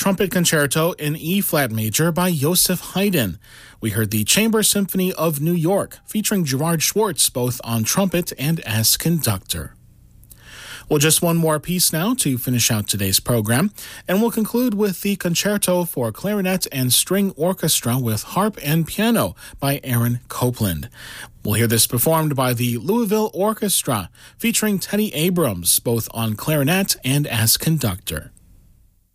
Trumpet Concerto in E-flat major by Joseph Haydn. We heard the Chamber Symphony of New York, featuring Gerard Schwartz both on trumpet and as conductor. Well, just one more piece now to finish out today's program, and we'll conclude with the Concerto for Clarinet and String Orchestra with Harp and Piano by Aaron Copland. We'll hear this performed by the Louisville Orchestra, featuring Teddy Abrams both on clarinet and as conductor.